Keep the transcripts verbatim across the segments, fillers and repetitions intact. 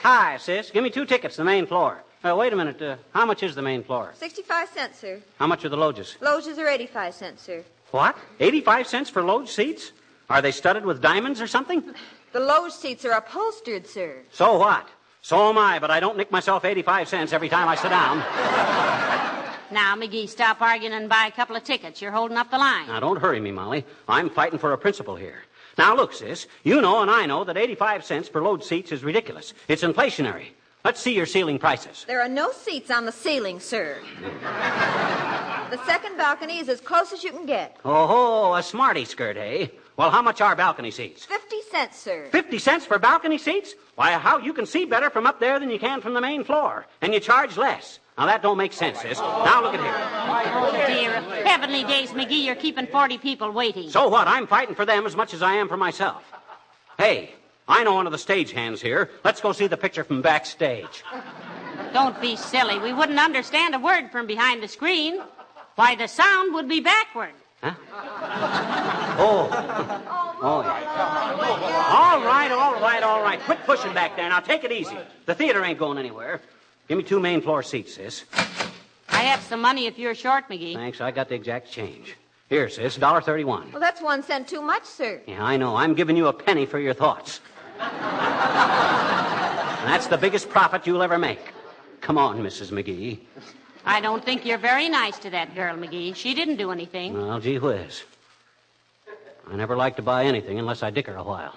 Hi, sis. Give me two tickets to the main floor. Uh, wait a minute. Uh, how much is the main floor? Sixty-five cents, sir. How much are the loges? Loges are eighty-five cents, sir. What? eighty-five cents for loge seats? Are they studded with diamonds or something? The loge seats are upholstered, sir. So what? So am I, but I don't nick myself eighty-five cents every time I sit down. Now, McGee, stop arguing and buy a couple of tickets. You're holding up the line. Now, don't hurry me, Molly. I'm fighting for a principle here. Now, look, sis, you know and I know that eighty-five cents per load seats is ridiculous. It's inflationary. Let's see your ceiling prices. There are no seats on the ceiling, sir. The second balcony is as close as you can get. Oh, a smarty skirt, eh? Well, how much are balcony seats? Fifty cents, sir. Fifty cents for balcony seats? Why, how you can see better from up there than you can from the main floor. And you charge less. Now, that don't make sense, sis. Now, look at here. Oh, dear. Heavenly days, McGee, you're keeping forty people waiting. So what? I'm fighting for them as much as I am for myself. Hey, I know one of the stage hands here. Let's go see the picture from backstage. Don't be silly. We wouldn't understand a word from behind the screen. Why, the sound would be backward. Huh? Oh. Oh, yeah. All right, all right, all right. Quit pushing back there. Now, take it easy. The theater ain't going anywhere. Give me two main floor seats, sis. I have some money if you're short, McGee. Thanks. I got the exact change. Here, sis, one dollar thirty-one. Well, that's one cent too much, sir. Yeah, I know. I'm giving you a penny for your thoughts. And that's the biggest profit you'll ever make. Come on, Missus McGee. I don't think you're very nice to that girl, McGee. She didn't do anything. Well, gee whiz. I never like to buy anything unless I dick her a while.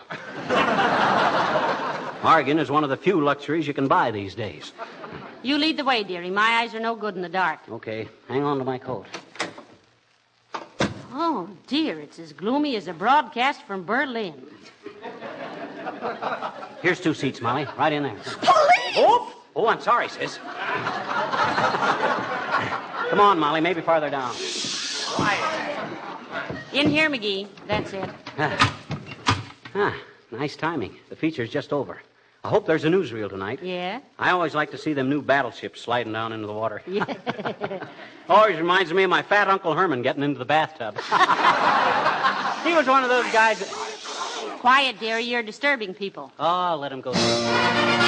Bargain is one of the few luxuries you can buy these days. You lead the way, dearie. My eyes are no good in the dark. Okay, hang on to my coat. Oh, dear, it's as gloomy as a broadcast from Berlin. Here's two seats, Molly. Right in there. Police! Oh, oh, I'm sorry, sis. Come on, Molly, maybe farther down. In here, McGee. That's it. Ah. ah, nice timing. The feature's just over. I hope there's a newsreel tonight. Yeah? I always like to see them new battleships sliding down into the water. Yeah. Always reminds me of my fat Uncle Herman getting into the bathtub. He was one of those guys that... Quiet, dearie. You're disturbing people. Oh, let him go.